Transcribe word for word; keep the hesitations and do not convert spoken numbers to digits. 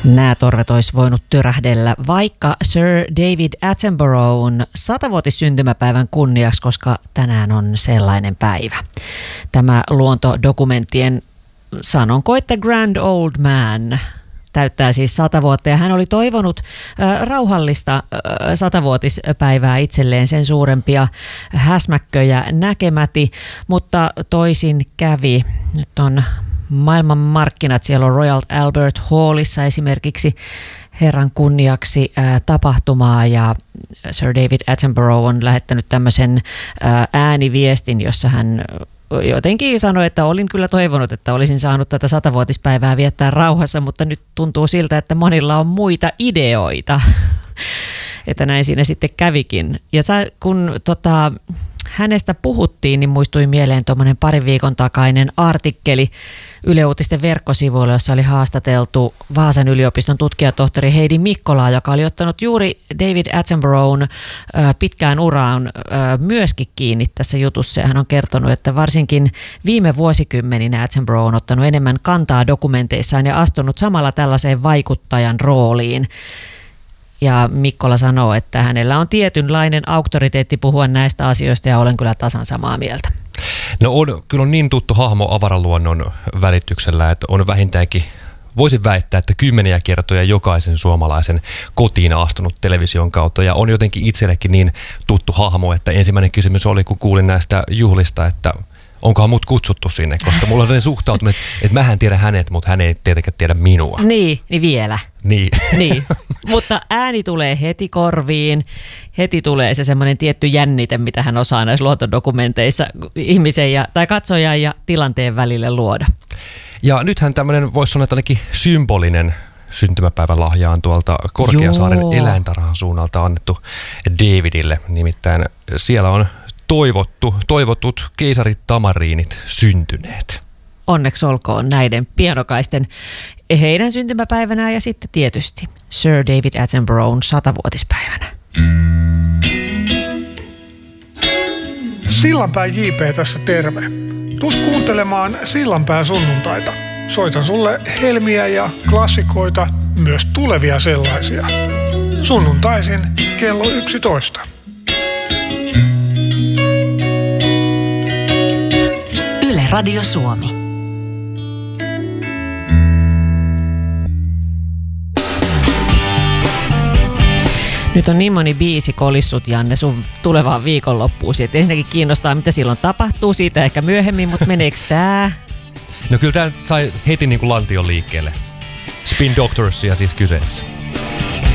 Nämä torvet olisi voinut tyrähdellä vaikka Sir David Attenborough'n satavuotissyntymäpäivän kunniaksi, koska tänään on sellainen päivä. Tämä luontodokumenttien sanonko, että Grand Old Man täyttää siis sata vuotta ja hän oli toivonut äh, rauhallista äh, satavuotispäivää itselleen, sen suurempia häsmäkköjä näkemäti, mutta toisin kävi. Nyt on maailman markkinat, siellä on Royal Albert Hallissa esimerkiksi herran kunniaksi ää, tapahtumaa ja Sir David Attenborough on lähettänyt tämmöisen ää, ääniviestin, jossa hän jotenkin sanoi, että olin kyllä toivonut, että olisin saanut tätä satavuotispäivää viettää rauhassa, mutta nyt tuntuu siltä, että monilla on muita ideoita, että näin siinä sitten kävikin. Ja sä, kun tota, hänestä puhuttiin, niin muistui mieleen tuommoinen parin viikon takainen artikkeli Yle Uutisten verkkosivuilla, jossa oli haastateltu Vaasan yliopiston tutkijatohtori Heidi Mikkolaa, joka oli ottanut juuri David Attenborough'n ö, pitkään uraan ö, myöskin kiinni tässä jutussa. Ja hän on kertonut, että varsinkin viime vuosikymmeninä Attenborough on ottanut enemmän kantaa dokumenteissaan ja astunut samalla tällaiseen vaikuttajan rooliin. Ja Mikkola sanoo, että hänellä on tietynlainen auktoriteetti puhua näistä asioista ja olen kyllä tasan samaa mieltä. No on, kyllä on niin tuttu hahmo avaraluonnon välityksellä, että on vähintäänkin, voisin väittää, että kymmeniä kertoja jokaisen suomalaisen kotiin astunut television kautta. Ja on jotenkin itsellekin niin tuttu hahmo, että ensimmäinen kysymys oli, kun kuulin näistä juhlista, että onkohan mut kutsuttu sinne, koska mulla on sellainen suhtautuminen, että mähän tiedän hänet, mutta hän ei tietenkään tiedä minua. Niin, niin vielä. Niin. niin. Mutta ääni tulee heti korviin, heti tulee se semmoinen tietty jännite, mitä hän osaa näissä luontodokumenteissa ihmisen ja, tai katsojan ja tilanteen välille luoda. Ja nythän tämmöinen, voisi sanoa, että ainakin symbolinen syntymäpäivän lahja on tuolta Korkeasaaren Joo. eläintarhan suunnalta annettu Davidille. Nimittäin siellä on toivottu, toivotut keisarit tamariinit syntyneet. Onneksi olkoon näiden pienokaisten heidän syntymäpäivänä ja sitten tietysti Sir David Attenborough'n satavuotispäivänä. Sillanpään J P tässä terve. Tuus kuuntelemaan Sillanpään sunnuntaita. Soitan sulle helmiä ja klassikoita, myös tulevia sellaisia. Sunnuntaisin kello yksitoista. Yle Radio Suomi. Nyt on niin moni biisi kolissut, Janne, sun tulevaan viikonloppuusi. Et ensinnäkin kiinnostaa, mitä silloin tapahtuu, siitä ehkä myöhemmin, mutta meneekö tää? No kyllä tää sai heti niin kuin lantion liikkeelle. Spin Doctorsia siis kyseessä.